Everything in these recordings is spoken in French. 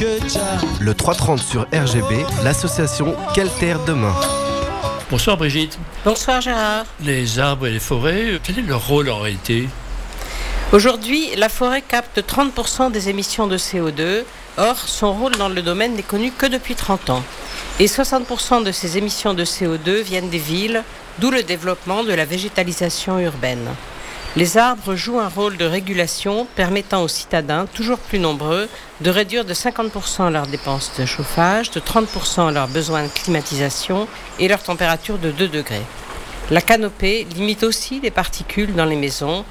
Le 330 sur RGB, l'association Quelle Terre Demain. Bonsoir Brigitte. Bonsoir Gérard. Les arbres et les forêts, quel est leur rôle en réalité ? Aujourd'hui, la forêt capte 30% des émissions de CO2. Or, son rôle dans le domaine n'est connu que depuis 30 ans. Et 60% de ces émissions de CO2 viennent des villes, d'où le développement de la végétalisation urbaine. Les arbres jouent un rôle de régulation permettant aux citadins, toujours plus nombreux, de réduire de 50% leurs dépenses de chauffage, de 30% leurs besoins de climatisation et leur température de 2 degrés. La canopée limite aussi les particules dans les maisons,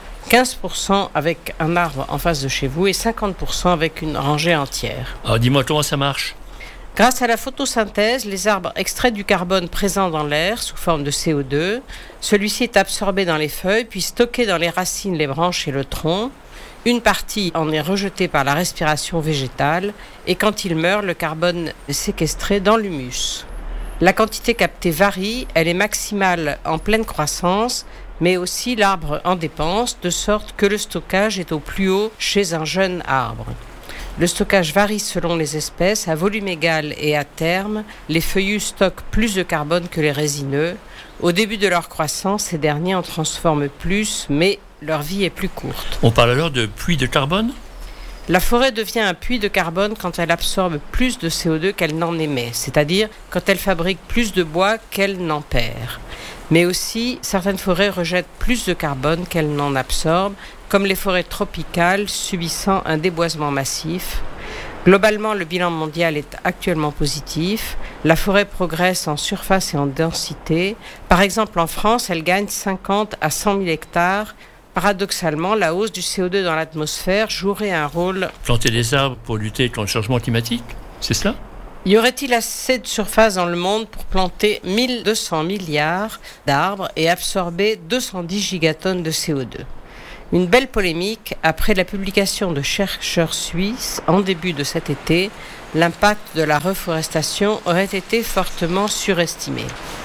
15% avec un arbre en face de chez vous et 50% avec une rangée entière. Alors dis-moi comment ça marche ? Grâce à la photosynthèse, les arbres extraient du carbone présent dans l'air sous forme de CO2. Celui-ci est absorbé dans les feuilles, puis stocké dans les racines, les branches et le tronc. Une partie en est rejetée par la respiration végétale et quand il meurt, le carbone est séquestré dans l'humus. La quantité captée varie, elle est maximale en pleine croissance, mais aussi l'arbre en dépense, de sorte que le stockage est au plus haut chez un jeune arbre. Le stockage varie selon les espèces, à volume égal et à terme, les feuillus stockent plus de carbone que les résineux. Au début de leur croissance, ces derniers en transforment plus, mais leur vie est plus courte. On parle alors de puits de carbone ? La forêt devient un puits de carbone quand elle absorbe plus de CO2 qu'elle n'en émet, c'est-à-dire quand elle fabrique plus de bois qu'elle n'en perd. Mais aussi, certaines forêts rejettent plus de carbone qu'elles n'en absorbent, comme les forêts tropicales subissant un déboisement massif. Globalement, le bilan mondial est actuellement positif. La forêt progresse en surface et en densité. Par exemple, en France, elle gagne 50 à 100 000 hectares. Paradoxalement, la hausse du CO2 dans l'atmosphère jouerait un rôle... Planter des arbres pour lutter contre le changement climatique, c'est cela ? Y aurait-il assez de surface dans le monde pour planter 1200 milliards d'arbres et absorber 210 gigatonnes de CO2 ? Une belle polémique après la publication de chercheurs suisses en début de cet été. L'impact de la reforestation aurait été fortement surestimé.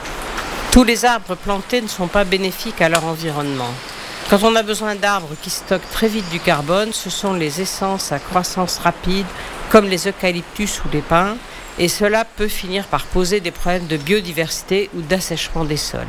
Tous les arbres plantés ne sont pas bénéfiques à leur environnement. Quand on a besoin d'arbres qui stockent très vite du carbone, ce sont les essences à croissance rapide, comme les eucalyptus ou les pins, et cela peut finir par poser des problèmes de biodiversité ou d'assèchement des sols.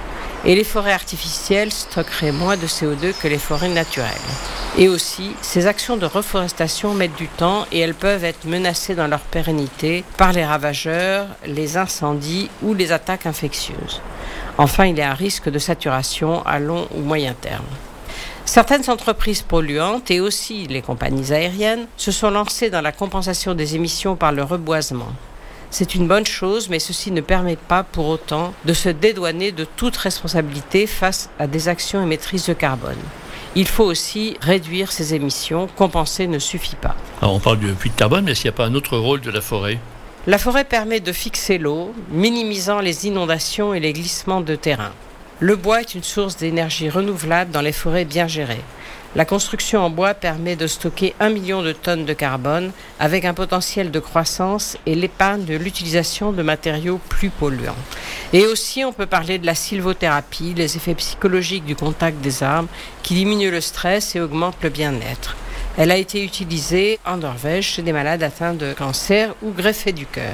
Et les forêts artificielles stockeraient moins de CO2 que les forêts naturelles. Et aussi, ces actions de reforestation mettent du temps et elles peuvent être menacées dans leur pérennité par les ravageurs, les incendies ou les attaques infectieuses. Enfin, il y a un risque de saturation à long ou moyen terme. Certaines entreprises polluantes et aussi les compagnies aériennes se sont lancées dans la compensation des émissions par le reboisement. C'est une bonne chose, mais ceci ne permet pas pour autant de se dédouaner de toute responsabilité face à des actions émettrices de carbone. Il faut aussi réduire ces émissions, compenser ne suffit pas. Alors on parle de puits de carbone, mais est-ce qu'il n'y a pas un autre rôle de la forêt ? La forêt permet de fixer l'eau, minimisant les inondations et les glissements de terrain. Le bois est une source d'énergie renouvelable dans les forêts bien gérées. La construction en bois permet de stocker 1 million de tonnes de carbone avec un potentiel de croissance et l'épargne de l'utilisation de matériaux plus polluants. Et aussi, on peut parler de la sylvothérapie, les effets psychologiques du contact des arbres qui diminuent le stress et augmentent le bien-être. Elle a été utilisée en Norvège chez des malades atteints de cancer ou greffés du cœur.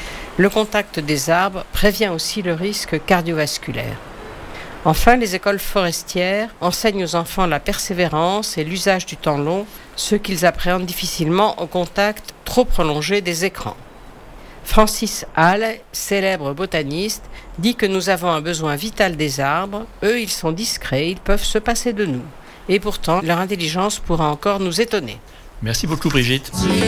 Le contact des arbres prévient aussi le risque cardiovasculaire. Enfin, les écoles forestières enseignent aux enfants la persévérance et l'usage du temps long, ce qu'ils appréhendent difficilement au contact trop prolongé des écrans. Francis Hall, célèbre botaniste, dit que nous avons un besoin vital des arbres. Eux, ils sont discrets, ils peuvent se passer de nous. Et pourtant, leur intelligence pourra encore nous étonner. Merci beaucoup Brigitte.